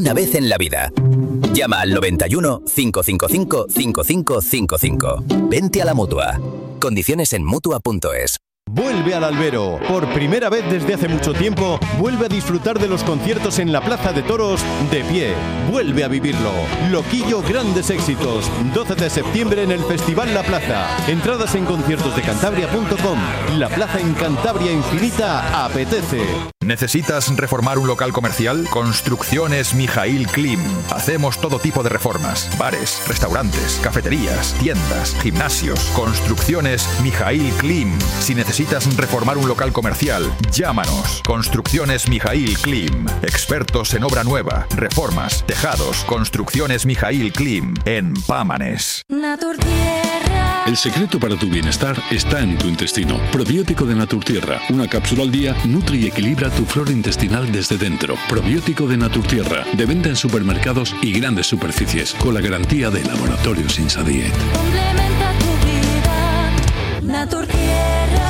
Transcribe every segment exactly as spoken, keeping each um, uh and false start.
Una vez en la vida. Llama al noventa y uno, cinco cinco cinco, cinco cinco cinco cinco. Vente a la Mutua. Condiciones en mutua punto es. Vuelve al Albero. Por primera vez desde hace mucho tiempo, vuelve a disfrutar de los conciertos en la Plaza de Toros de pie. Vuelve a vivirlo. Loquillo Grandes Éxitos. doce de septiembre en el Festival La Plaza. Entradas en conciertos de cantabria punto com. La Plaza en Cantabria Infinita apetece. ¿Necesitas reformar un local comercial? Construcciones Mijaíl Klim. Hacemos todo tipo de reformas. Bares, restaurantes, cafeterías, tiendas, gimnasios. Construcciones Mijaíl Klim. Si necesitas reformar un local comercial, llámanos. Construcciones Mijaíl Klim. Expertos en obra nueva, reformas, tejados. Construcciones Mijaíl Klim en Pámanes. El secreto para tu bienestar está en tu intestino. Probiótico de Naturtierra. Una cápsula al día nutre y equilibra tu flora intestinal desde dentro. Probiótico de Naturtierra. De venta en supermercados y grandes superficies. Con la garantía de Laboratorios Insadiet. Complementa tu vida. Naturtierra.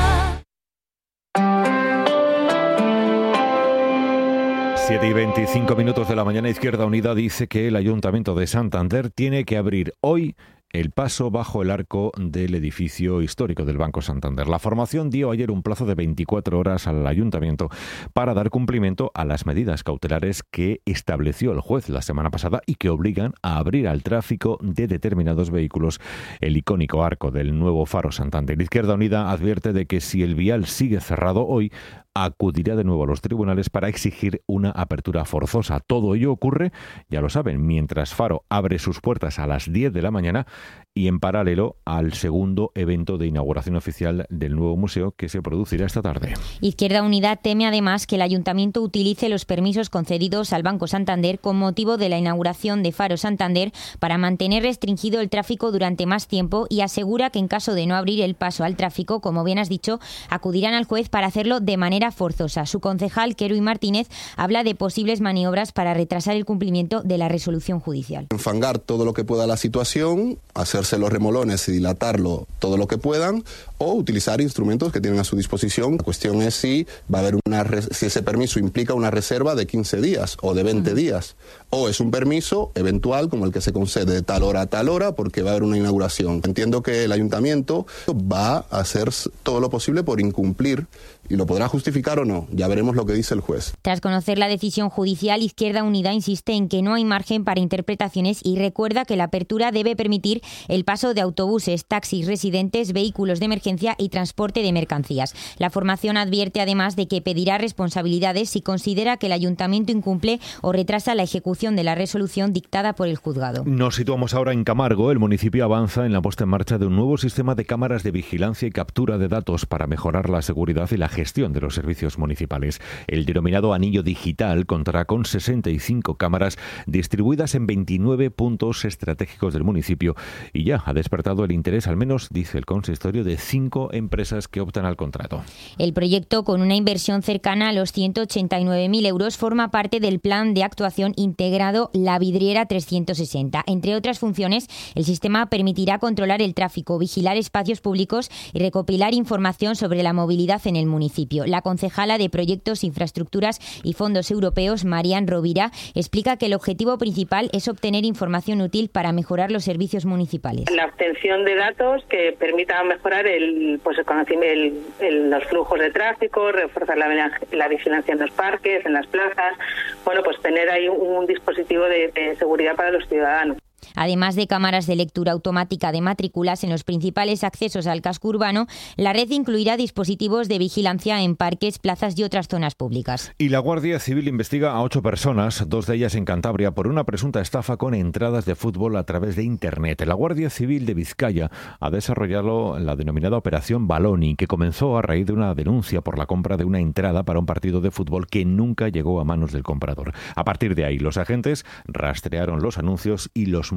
siete y veinticinco minutos de la mañana. Izquierda Unida dice que el Ayuntamiento de Santander tiene que abrir hoy el paso bajo el arco del edificio histórico del Banco Santander. La formación dio ayer un plazo de veinticuatro horas al Ayuntamiento para dar cumplimiento a las medidas cautelares que estableció el juez la semana pasada y que obligan a abrir al tráfico de determinados vehículos el icónico arco del nuevo Faro Santander. Izquierda Unida advierte de que si el vial sigue cerrado hoy, acudirá de nuevo a los tribunales para exigir una apertura forzosa. Todo ello ocurre, ya lo saben, mientras Faro abre sus puertas a las diez de la mañana y en paralelo al segundo evento de inauguración oficial del nuevo museo que se producirá esta tarde. Izquierda Unida teme además que el Ayuntamiento utilice los permisos concedidos al Banco Santander con motivo de la inauguración de Faro Santander para mantener restringido el tráfico durante más tiempo y asegura que en caso de no abrir el paso al tráfico, como bien has dicho, acudirán al juez para hacerlo de manera forzosa. Su concejal, Kerui Martínez, habla de posibles maniobras para retrasar el cumplimiento de la resolución judicial. Enfangar todo lo que pueda la situación, hacerse los remolones y dilatarlo todo lo que puedan, o utilizar instrumentos que tienen a su disposición. La cuestión es si va a haber una si ese permiso implica una reserva de quince días o de veinte uh-huh. días, o es un permiso eventual como el que se concede de tal hora a tal hora porque va a haber una inauguración. Entiendo que el Ayuntamiento va a hacer todo lo posible por incumplir y lo podrá justificar o no. Ya veremos lo que dice el juez. Tras conocer la decisión judicial, Izquierda Unida insiste en que no hay margen para interpretaciones y recuerda que la apertura debe permitir el paso de autobuses, taxis, residentes, vehículos de emergencia y transporte de mercancías. La formación advierte además de que pedirá responsabilidades si considera que el Ayuntamiento incumple o retrasa la ejecución de la resolución dictada por el juzgado. Nos situamos ahora en Camargo. El municipio avanza en la puesta en marcha de un nuevo sistema de cámaras de vigilancia y captura de datos para mejorar la seguridad y la gestión de los servicios municipales. El denominado anillo digital contará con sesenta y cinco cámaras distribuidas en veintinueve puntos estratégicos del municipio y ya ha despertado el interés, al menos dice el consistorio, de cinco empresas que optan al contrato. El proyecto, con una inversión cercana a los ciento ochenta y nueve mil euros, forma parte del plan de actuación integrado La Vidriera trescientos sesenta. Entre otras funciones, el sistema permitirá controlar el tráfico, vigilar espacios públicos y recopilar información sobre la movilidad en el municipio. La concejala de Proyectos, Infraestructuras y Fondos Europeos, Marian Rovira, explica que el objetivo principal es obtener información útil para mejorar los servicios municipales. La obtención de datos que permita mejorar el, pues el conocimiento, el, el, los flujos de tráfico, reforzar la, la vigilancia en los parques, en las plazas, bueno, pues tener ahí un, un dispositivo de, de seguridad para los ciudadanos. Además de cámaras de lectura automática de matrículas en los principales accesos al casco urbano, la red incluirá dispositivos de vigilancia en parques, plazas y otras zonas públicas. Y la Guardia Civil investiga a ocho personas, dos de ellas en Cantabria, por una presunta estafa con entradas de fútbol a través de Internet. La Guardia Civil de Vizcaya ha desarrollado la denominada Operación Baloni, que comenzó a raíz de una denuncia por la compra de una entrada para un partido de fútbol que nunca llegó a manos del comprador. A partir de ahí, los agentes rastrearon los anuncios y los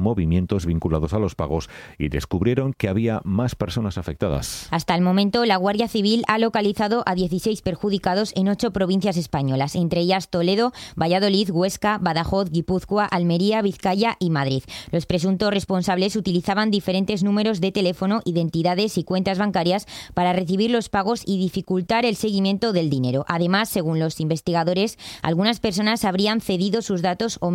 movimientos vinculados a los pagos y descubrieron que había más personas afectadas. Hasta el momento, la Guardia Civil ha localizado a dieciséis perjudicados en ocho provincias españolas, entre ellas Toledo, Valladolid, Huesca, Badajoz, Guipúzcoa, Almería, Vizcaya y Madrid. Los presuntos responsables utilizaban diferentes números de teléfono, identidades y cuentas bancarias para recibir los pagos y dificultar el seguimiento del dinero. Además, según los investigadores, algunas personas habrían cedido sus datos o